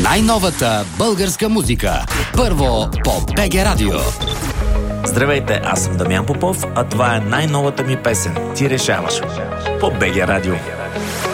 Най-новата българска музика. Първо по БГ Радио. Здравейте, аз съм Дамян Попов, а това е най-новата ми песен. Ти решаваш. По БГ Радио.